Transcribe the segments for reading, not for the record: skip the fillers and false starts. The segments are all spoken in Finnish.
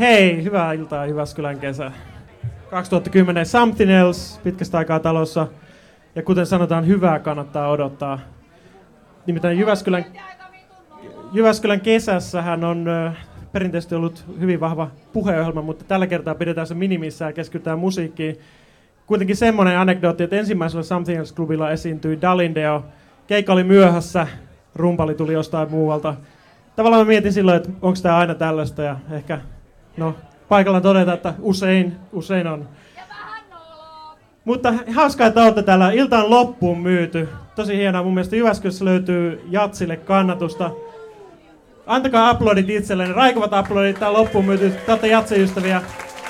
Hei, hyvää iltaa Jyväskylän kesä. 2010 Something Else, pitkästä aikaa talossa. Ja kuten sanotaan, hyvää kannattaa odottaa. Nimittäin Jyväskylän kesässähän on perinteisesti ollut hyvin vahva puheohjelma, mutta tällä kertaa pidetään se minimissä ja keskitytään musiikkiin. Kuitenkin semmoinen anekdootti, että ensimmäisellä Something Else-klubilla esiintyi Dalindeo. Keikka oli myöhässä, rumpali tuli jostain muualta. Tavallaan mä mietin silloin, että onko tämä aina tällaista ja ehkä paikallaan todeta, että usein on. Mutta hauskaa, että olette täällä. Ilta on loppuun myyty. Tosi hienoa. Mun mielestä Jyväskylässä löytyy Jatsille kannatusta. Antakaa aplodit itselleen. Raikuvat aplodit. Tää on loppuun myyty. Te olette Jatsi-ystäviä.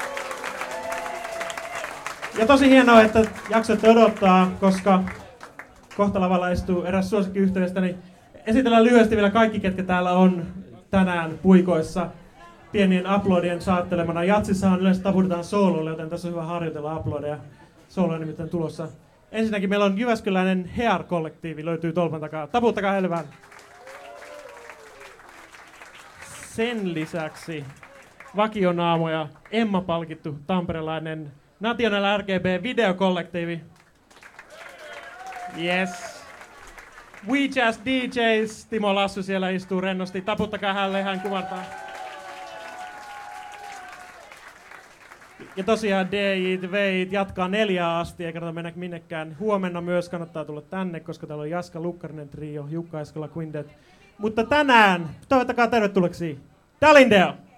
Ja tosi hienoa, että jaksoitte odottaa, koska kohta lavalla istuu eräs suosikkiyhteydestäni. Esitellään lyhyesti vielä kaikki, ketkä täällä on tänään puikoissa pienien aplodien saattelemana. Jatsissahan yleensä taputetaan soololle, joten tässä on hyvä harjoitella aplodeja. Soolo on nimittäin tulossa. Ensinnäkin meillä on jyväskyläinen Hear-kollektiivi, löytyy tolpan takaa. Taputtakaa heille vähän. Sen lisäksi vakionaamoja Emma-palkittu tamperelainen National RGB-videokollektiivi. Yes. We Jazz DJs, Timo Lassu siellä istuu rennosti. Taputtakaa hänelle, hän kumartaa. Ja tosiaan DJt, VJt jatkaa 4 asti, ei kannata mennä minnekään. Huomenna myös kannattaa tulla tänne, koska täällä on Jaska Lukkarinen trio, Jukka Eskola Quintet. Mutta tänään toivottakaa tervetulleeksi Dalindeo!